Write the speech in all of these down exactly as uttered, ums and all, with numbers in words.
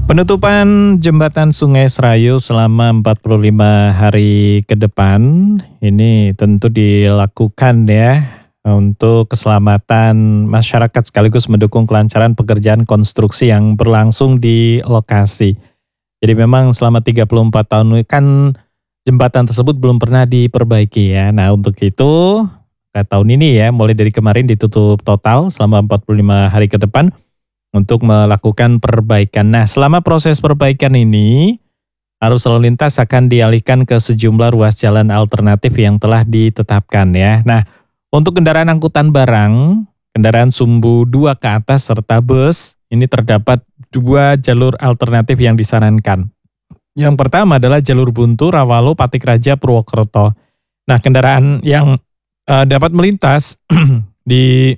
Penutupan jembatan Sungai Serayu selama empat puluh lima hari ke depan ini tentu dilakukan ya untuk keselamatan masyarakat sekaligus mendukung kelancaran pekerjaan konstruksi yang berlangsung di lokasi. Jadi memang selama tiga puluh empat tahun ini kan jembatan tersebut belum pernah diperbaiki ya. Nah untuk itu tahun ini ya mulai dari kemarin ditutup total selama empat puluh lima hari ke depan untuk melakukan perbaikan. Nah, selama proses perbaikan ini, arus lalu lintas akan dialihkan ke sejumlah ruas jalan alternatif yang telah ditetapkan ya. Nah, untuk kendaraan angkutan barang, kendaraan sumbu dua ke atas serta bus, ini terdapat dua jalur alternatif yang disarankan. Yang pertama adalah jalur buntu Rawalo Patik Raja Purwokerto. Nah, kendaraan yang uh, dapat melintas di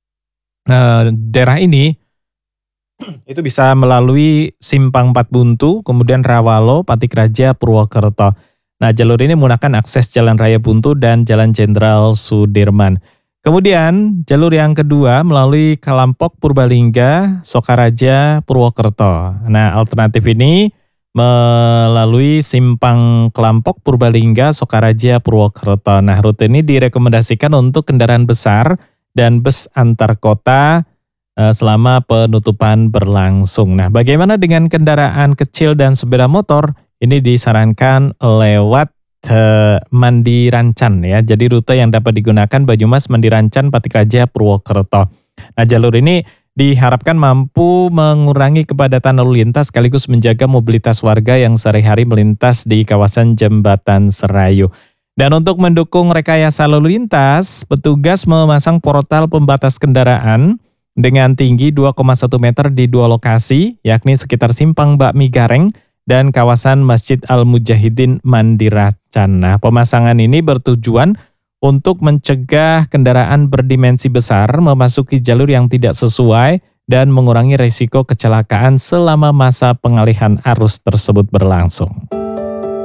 uh, daerah ini itu bisa melalui Simpang Empat Buntu, kemudian Rawalo, Patik Raja, Purwokerto. Nah, jalur ini menggunakan akses Jalan Raya Buntu dan Jalan Jenderal Sudirman. Kemudian, jalur yang kedua melalui Kalampok, Purbalingga, Sokaraja, Purwokerto. Nah, alternatif ini melalui Simpang Kalampok, Purbalingga, Sokaraja, Purwokerto. Nah, rute ini direkomendasikan untuk kendaraan besar dan bus antar kota selama penutupan berlangsung. Nah, bagaimana dengan kendaraan kecil dan sepeda motor? Ini disarankan lewat uh, Mandirancan ya. Jadi rute yang dapat digunakan Banyumas, Mandirancan, Patik Raja, Purwokerto. Nah, jalur ini diharapkan mampu mengurangi kepadatan lalu lintas sekaligus menjaga mobilitas warga yang sehari-hari melintas di kawasan Jembatan Serayu. Dan untuk mendukung rekayasa lalu lintas, petugas memasang portal pembatas kendaraan dengan tinggi dua koma satu meter di dua lokasi, yakni sekitar Simpang Bakmi Gareng dan kawasan Masjid Al-Mujahidin Mandiracan. Nah, pemasangan ini bertujuan untuk mencegah kendaraan berdimensi besar memasuki jalur yang tidak sesuai dan mengurangi risiko kecelakaan selama masa pengalihan arus tersebut berlangsung.